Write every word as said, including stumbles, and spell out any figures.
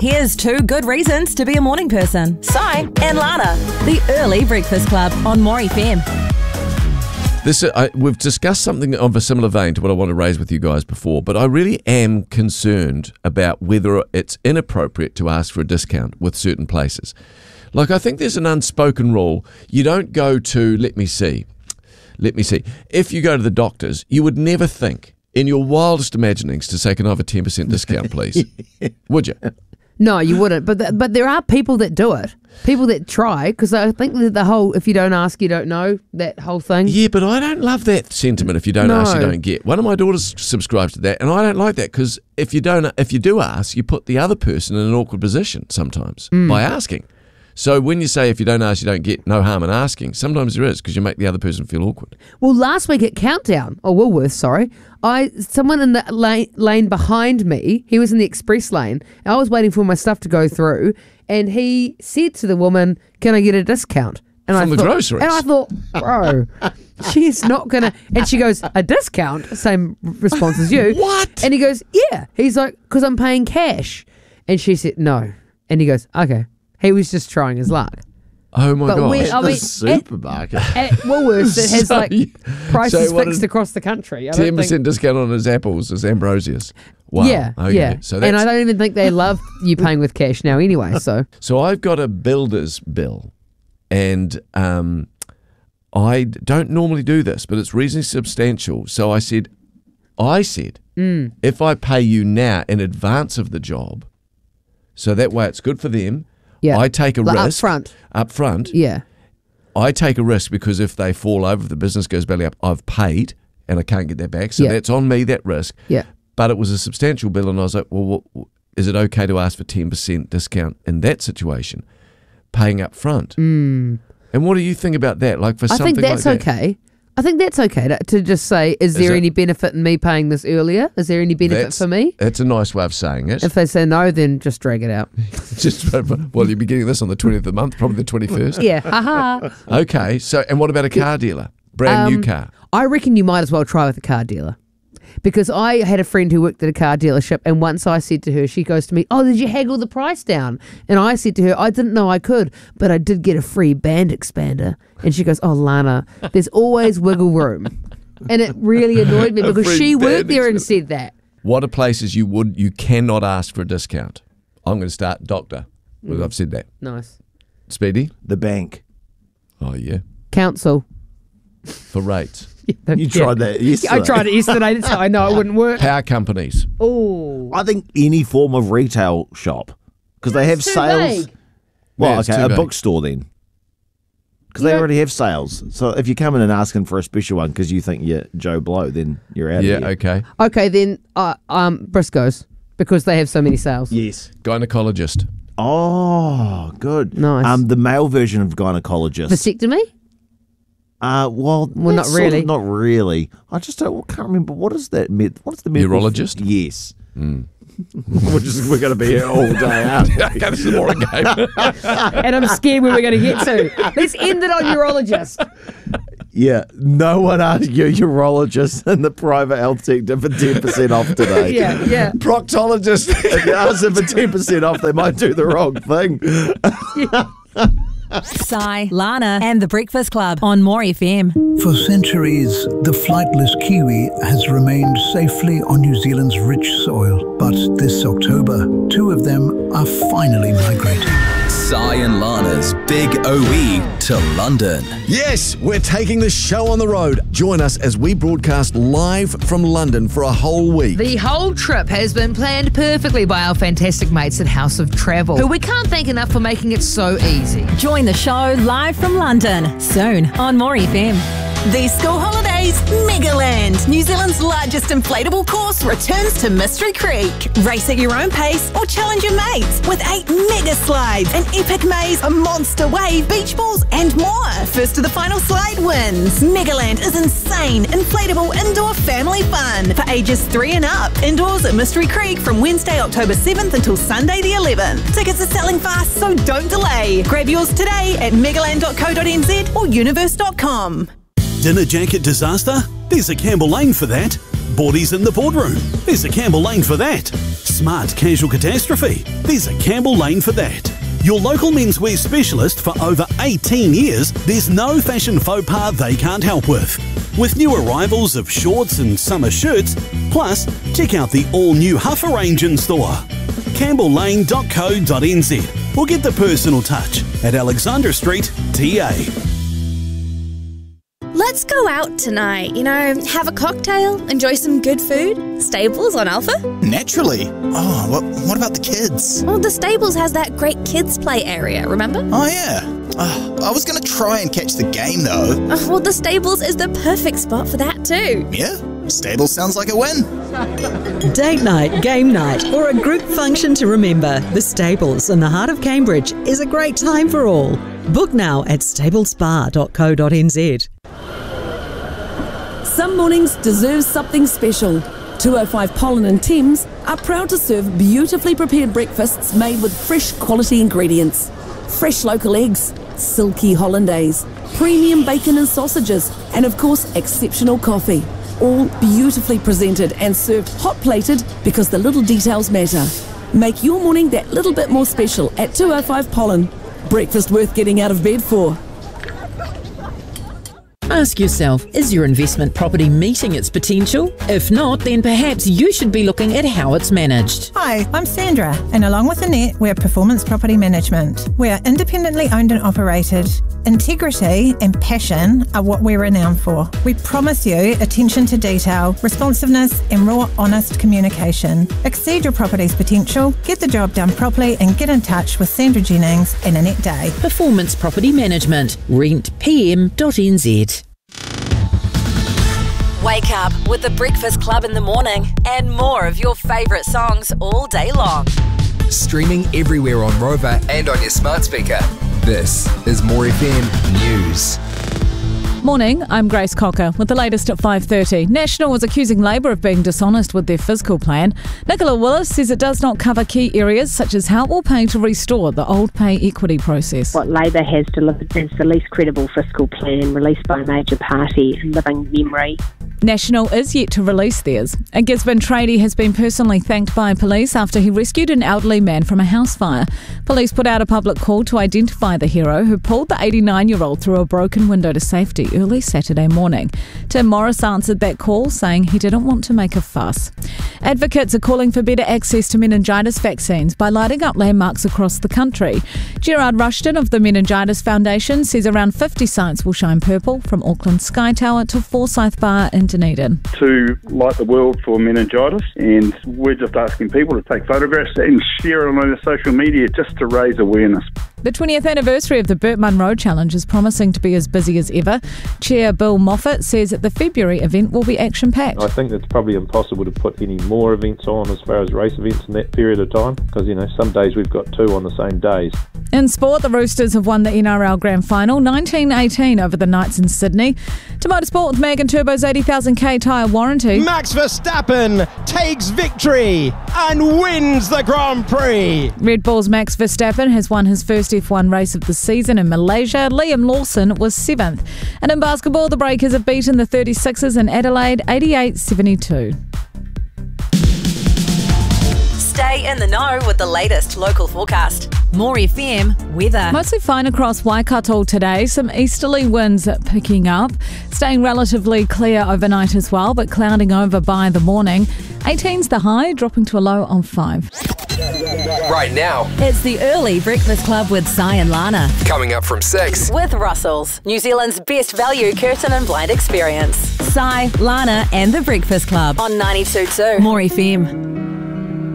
Here's two good reasons to be a morning person. Si and Lana. The Early Breakfast Club on More F M. This uh, I, we've discussed something of a similar vein to what I want to raise with you guys before, but I really am concerned about whether it's inappropriate to ask for a discount with certain places. Like, I think there's an unspoken rule. You don't go to, let me see, let me see. If you go to the doctors, you would never think in your wildest imaginings to say, can I have a ten percent discount, please? Would you? No, you wouldn't. But th- but there are people that do it. People that try, because I think that the whole if you don't ask, you don't know, that whole thing. Yeah, but I don't love that sentiment. If you don't No. ask, you don't get. One of my daughters subscribes to that, and I don't like that because if you don't, if you do ask, you put the other person in an awkward position sometimes Mm. by asking. So when you say if you don't ask, you don't get, no harm in asking. Sometimes there is because you make the other person feel awkward. Well, last week at Countdown, or Woolworths, sorry, I someone in the lane, lane behind me, he was in the express lane, and I was waiting for my stuff to go through, and he said to the woman, can I get a discount? And From I the thought, groceries? And I thought, bro, she's not going to. And she goes, a discount? Same response as you. What? And he goes, yeah. He's like, because I'm paying cash. And she said, no. And he goes, okay. He was just trying his luck. Oh my But gosh. we- I the mean, supermarket. At Woolworths, it has So like you- prices so what fixed did- across the country. I don't ten think- percent discount on his apples is Ambrosius. Wow. Yeah, Okay. yeah. So and I that's, don't even think they love you paying with cash now anyway, so. so I've got a builder's bill, and um, I don't normally do this, but it's reasonably substantial. So I said, I said, Mm. if I pay you now in advance of the job, so that way it's good for them. Yeah. I take a Like up risk. front. Up front. Yeah. I take a risk because if they fall over, if the business goes belly up, I've paid and I can't get that back. So Yeah. that's on me, that risk. Yeah. But it was a substantial bill, and I was like, well, what, is it okay to ask for ten percent discount in that situation, paying up front? Mm. And what do you think about that? Like for I something think that's like that? okay. I think that's okay to, to just say, is, there it? any benefit in me paying this earlier? Is there any benefit That's, for me? That's a nice way of saying it. If they say no, then just drag it out. Just well, you'll be getting this on the twentieth of the month, probably the twenty-first. Yeah, haha. Okay, so and what about a car dealer? Brand new Um, car. I reckon you might as well try with a car dealer. Because I had a friend who worked at a car dealership, and once I said to her, she goes to me, oh, did you haggle the price down? And I said to her, I didn't know I could, but I did get a free band expander. And she goes, oh, Lana, there's always wiggle room. And it really annoyed me A because free she band worked there and expander. said that. What are places you would you cannot ask for a discount? I'm going to start doctor. Well, Mm. I've said that. Nice. Speedy? The bank. Oh yeah. Council. For rates. You tried that yesterday. I tried it yesterday. That's how I know it wouldn't work. Power companies. Oh. I think any form of retail shop, because they have It's too sales. vague. Well, Yeah, it's okay, too a vague. bookstore then, because You they don't- already have sales. So if you come in and asking for a special one because you think you're Joe Blow, then you're out Yeah, of here. okay. Okay, then uh, um, Briscoe's, because they have so many sales. Yes. Gynecologist. Oh, good. Nice. Um, the male version of gynecologist. Vasectomy? Uh, well, Well, not that's sort of really. not really. I just don't, can't remember what is that. Med, what's the medical Urologist? Yes. we're just we're going to be here all day. Aren't we? Okay, this is a boring game. And I'm scared where we're going to get to. Let's end it on urologist. Yeah, no one asked your urologist in the private health sector for ten percent off today. Yeah, yeah. Proctologist. If you ask them for ten percent off, they might do the wrong thing. Si, Lana, and the Breakfast Club on More F M. For centuries, the flightless kiwi has remained safely on New Zealand's rich soil. But this October, two of them are finally migrating. Si and Lana's Big O E to London. Yes, we're taking the show on the road. Join us as we broadcast live from London for a whole week. The whole trip has been planned perfectly by our fantastic mates at House of Travel, who we can't thank enough for making it so easy. Join the show live from London soon on More F M. These school holidays, Megaland, New Zealand's largest inflatable course, returns to Mystery Creek. Race at your own pace or challenge your mates with eight mega slides, an epic maze, a monster wave, beach balls and more. First to the final slide wins. Megaland is insane, inflatable indoor family fun for ages three and up. Indoors at Mystery Creek from Wednesday, October seventh until Sunday the eleventh. Tickets are selling fast, so don't delay. Grab yours today at megaland dot co dot n z or universe dot com. Dinner jacket disaster? There's a Campbell Lane for that. Boardies in the boardroom? There's a Campbell Lane for that. Smart casual catastrophe? There's a Campbell Lane for that. Your local menswear specialist for over eighteen years, there's no fashion faux pas they can't help with. With new arrivals of shorts and summer shirts, plus check out the all-new Huffer range in store. campbell lane dot co dot n z or get the personal touch at Alexandra Street, T A. Let's go out tonight, you know, have a cocktail, enjoy some good food. Stables on Alpha? Naturally. Oh, what, what about the kids? Well, the Stables has that great kids play area, remember? Oh, yeah. Oh, I was going to try and catch the game, though. Oh, well, the Stables is the perfect spot for that, too. Yeah, Stables sounds like a win. Date night, game night, or a group function to remember, the Stables in the heart of Cambridge is a great time for all. Book now at stables bar dot co dot n z. Some mornings deserve something special. two oh five Pollen and Thames are proud to serve beautifully prepared breakfasts made with fresh quality ingredients. Fresh local eggs, silky hollandaise, premium bacon and sausages, and of course exceptional coffee. All beautifully presented and served hot plated because the little details matter. Make your morning that little bit more special at two oh five Pollen. Breakfast worth getting out of bed for. Ask yourself, is your investment property meeting its potential? If not, then perhaps you should be looking at how it's managed. Hi, I'm Sandra, and along with Annette, we're Performance Property Management. We are independently owned and operated. Integrity and passion are what we're renowned for. We promise you attention to detail, responsiveness, and raw, honest communication. Exceed your property's potential, get the job done properly, and get in touch with Sandra Jennings and Annette Day. Performance Property Management, rent p m dot n z. Wake up with the Breakfast Club in the morning and more of your favourite songs all day long. Streaming everywhere on Rover and on your smart speaker. This is More F M News. Morning, I'm Grace Cocker with the latest at five thirty. National is accusing Labor of being dishonest with their fiscal plan. Nicola Willis says it does not cover key areas such as how it will pay to restore the old pay equity process. What Labor has delivered is the least credible fiscal plan released by a major party in living memory. National is yet to release theirs. A Gisborne tradie has been personally thanked by police after he rescued an elderly man from a house fire. Police put out a public call to identify the hero who pulled the eighty-nine-year-old through a broken window to safety early Saturday morning. Tim Morris answered that call, saying he didn't want to make a fuss. Advocates are calling for better access to meningitis vaccines by lighting up landmarks across the country. Gerard Rushton of the Meningitis Foundation says around fifty sites will shine purple, from Auckland Sky Tower to Forsyth Bar in Dunedin. To light the world for meningitis, and we're just asking people to take photographs and share it on their social media just to raise awareness. The twentieth anniversary of the Burt Munro Challenge is promising to be as busy as ever. Chair Bill Moffat says that the February event will be action-packed. I think it's probably impossible to put any more events on as far as race events in that period of time, because, you know, some days we've got two on the same days. In sport, the Roosters have won the N R L Grand Final nineteen eighteen over the Knights in Sydney. To motorsport with Mag and Turbo's eighty thousand k tyre warranty. Max Verstappen takes victory and wins the Grand Prix. Red Bull's Max Verstappen has won his first F one race of the season in Malaysia. Liam Lawson was seventh. And in basketball, the Breakers have beaten the thirty-sixers in Adelaide eighty-eight seventy-two. Stay in the know with the latest local forecast. More F M weather. Mostly fine across Waikato today. Some easterly winds picking up. Staying relatively clear overnight as well, but clouding over by the morning. eighteen's the high, dropping to a low of five. Right now, it's the Early Breakfast Club with Si and Lana. Coming up from six. With Russell's, New Zealand's best value curtain and blind experience. Si, Lana and the Breakfast Club on ninety-two point two More F M.